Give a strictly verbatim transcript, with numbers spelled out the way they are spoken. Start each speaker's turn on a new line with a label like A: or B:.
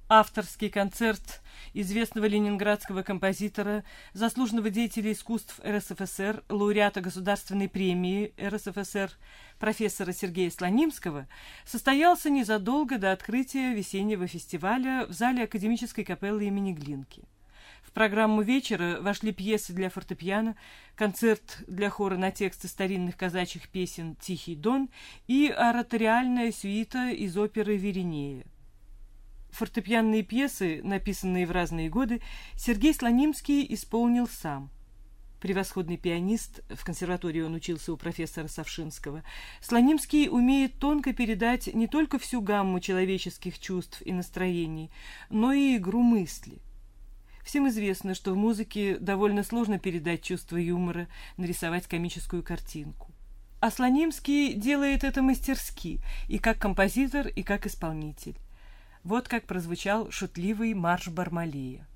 A: авторский концерт известного ленинградского композитора, заслуженного деятеля искусств эр эс эф эс эр, лауреата Государственной премии эр эс эф эс эр, профессора Сергея Слонимского, состоялся незадолго до открытия весеннего фестиваля в зале академической капеллы имени Глинки. В программу вечера вошли пьесы для фортепиано, концерт для хора на тексты старинных казачьих песен «Тихий дон» и ораториальная сюита из оперы «Веринея». Фортепианные пьесы, написанные в разные годы, Сергей Слонимский исполнил сам. Превосходный пианист, в консерватории он учился у профессора Савшинского, Слонимский умеет тонко передать не только всю гамму человеческих чувств и настроений, но и игру мысли. Всем известно, что в музыке довольно сложно передать чувство юмора, нарисовать комическую картинку. А Слонимский делает это мастерски, и как композитор, и как исполнитель. Вот как прозвучал шутливый марш Бармалея.